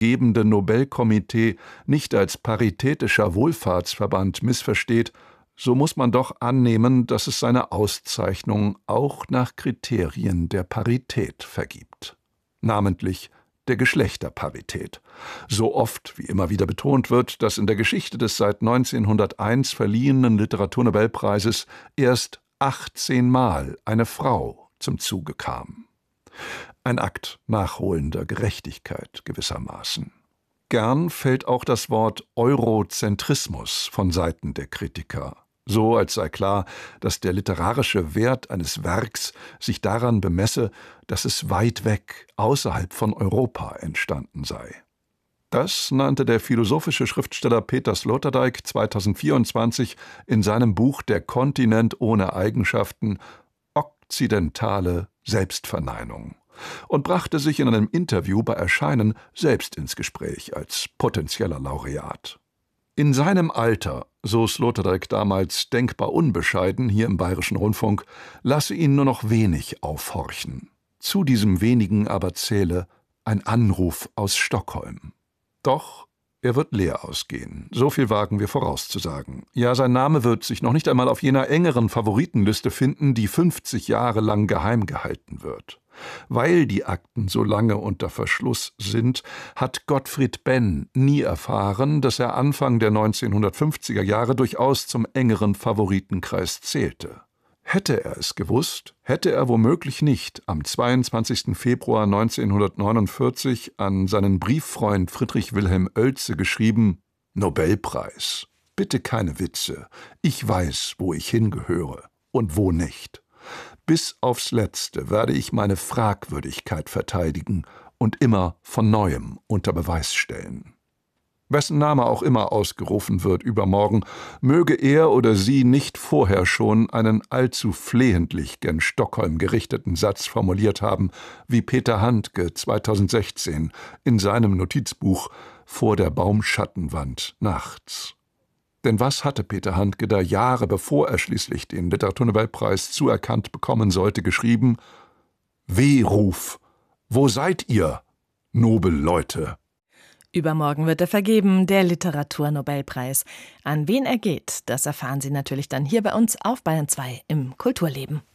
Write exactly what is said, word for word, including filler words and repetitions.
gebende Nobelkomitee nicht als paritätischer Wohlfahrtsverband missversteht, so muss man doch annehmen, dass es seine Auszeichnung auch nach Kriterien der Parität vergibt. Namentlich der Geschlechterparität. So oft wie immer wieder betont wird, dass in der Geschichte des seit neunzehnhunderteins verliehenen Literaturnobelpreises erst achtzehn Mal eine Frau zum Zuge kam. Ein Akt nachholender Gerechtigkeit gewissermaßen. Gern fällt auch das Wort Eurozentrismus von Seiten der Kritiker. So als sei klar, dass der literarische Wert eines Werks sich daran bemesse, dass es weit weg, außerhalb von Europa entstanden sei. Das nannte der philosophische Schriftsteller Peter Sloterdijk zweitausendvierundzwanzig in seinem Buch »Der Kontinent ohne Eigenschaften« okzidentale Selbstverneinung und brachte sich in einem Interview bei Erscheinen selbst ins Gespräch als potenzieller Laureat. In seinem Alter, so Sloterdijk damals denkbar unbescheiden hier im Bayerischen Rundfunk, lasse ihn nur noch wenig aufhorchen. Zu diesem wenigen aber zähle ein Anruf aus Stockholm. Doch er wird leer ausgehen, so viel wagen wir vorauszusagen. Ja, sein Name wird sich noch nicht einmal auf jener engeren Favoritenliste finden, die fünfzig Jahre lang geheim gehalten wird. Weil die Akten so lange unter Verschluss sind, hat Gottfried Benn nie erfahren, dass er Anfang der neunzehnhundertfünfziger Jahre durchaus zum engeren Favoritenkreis zählte. Hätte er es gewusst, hätte er womöglich nicht am zweiundzwanzigsten Februar neunzehnhundertneunundvierzig an seinen Brieffreund Friedrich Wilhelm Oelze geschrieben: »Nobelpreis, bitte keine Witze, ich weiß, wo ich hingehöre und wo nicht. Bis aufs Letzte werde ich meine Fragwürdigkeit verteidigen und immer von Neuem unter Beweis stellen.« Wessen Name auch immer ausgerufen wird übermorgen, möge er oder sie nicht vorher schon einen allzu flehentlich gen Stockholm gerichteten Satz formuliert haben, wie Peter Handke zweitausendsechzehn in seinem Notizbuch »Vor der Baumschattenwand nachts«. Denn was hatte Peter Handke da Jahre bevor er schließlich den Literaturnobelpreis zuerkannt bekommen sollte geschrieben? »Wehruf! Wo seid ihr, Nobelleute?« Übermorgen wird er vergeben, der Literaturnobelpreis. An wen er geht, das erfahren Sie natürlich dann hier bei uns auf Bayern zwei im Kulturleben.